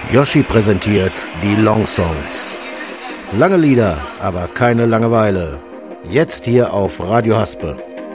Yoshi präsentiert die Long Songs. Lange Lieder, aber keine Langeweile. Jetzt hier auf Radio Haspe.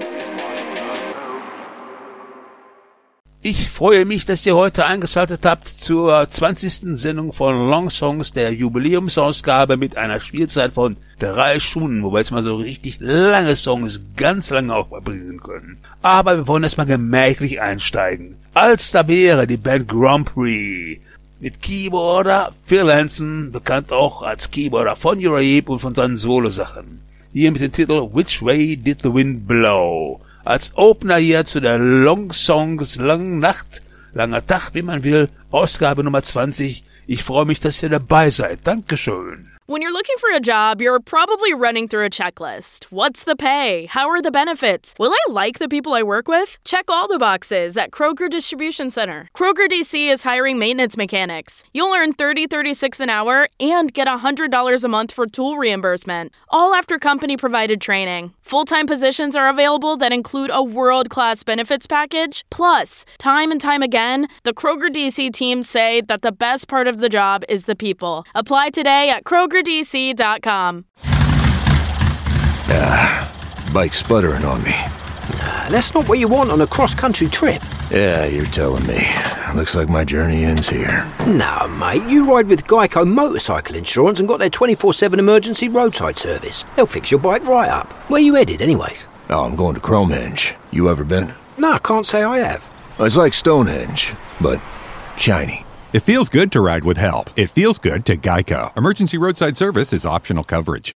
Ich freue mich, dass ihr heute eingeschaltet habt zur 20. Sendung von Long Songs, der Jubiläumsausgabe mit einer Spielzeit von 3 Stunden, wo wir jetzt mal so richtig lange Songs ganz lange auch bringen können. Aber wir wollen erstmal gemächlich einsteigen. Als da wäre die Band Grand Prix mit Keyboarder Phil Anson, bekannt auch als Keyboarder von Uriah und von seinen Solo-Sachen. Hier mit dem Titel Which Way Did the Wind Blow? Als Opener hier zu der Long Songs, langen Nacht, langer Tag, wie man will, Ausgabe Nummer 20. Ich freue mich, dass ihr dabei seid. Dankeschön. When you're looking for a job, you're probably running through a checklist. What's the pay? How are the benefits? Will I like the people I work with? Check all the boxes at Kroger Distribution Center. Kroger DC is hiring maintenance mechanics. You'll earn $30.36 an hour and get $100 a month for tool reimbursement, all after company-provided training. Full-time positions are available that include a world-class benefits package. Plus, time and time again, the Kroger DC team say that the best part of the job is the people. Apply today at KrogerDC.com. Bike's sputtering on me. That's not what you want on a cross-country trip. Yeah, you're telling me. Looks like my journey ends here. No, mate, you ride with Geico Motorcycle Insurance and got their 24/7 emergency roadside service. They'll fix your bike right up. Where you headed, anyways? Oh, I'm going to Cromenge. You ever been? No, I can't say I have. It's like Stonehenge, but shiny. It feels good to ride with help. It feels good to Geico. Emergency roadside service is optional coverage.